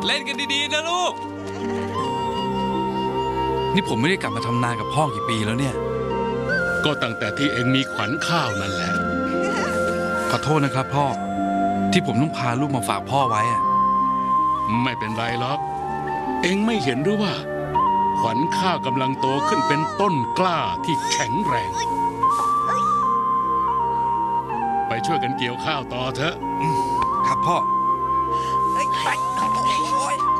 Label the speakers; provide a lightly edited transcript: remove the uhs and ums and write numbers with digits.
Speaker 1: เล่นกันดีๆนะลูกนี่ผมไม่ได้กลับมาทำนากับพ่อกี่ปีแล้วเนี่ย
Speaker 2: ก็ตั้งแต่ที่เองมีขวัญข้าวนั่นแหละ
Speaker 1: ขอโทษนะครับพ่อที่ผมต้องพาลูกมาฝากพ่อไว้อะ
Speaker 2: ไม่เป็นไรหรอกเองไม่เห็นหรือว่าขวัญข้าวกำลังโตขึ้นเป็นต้นกล้าที่แข็งแรงไปช่วยกันเกี่ยวข้าวต่อเถอะ
Speaker 1: ครับพ่อ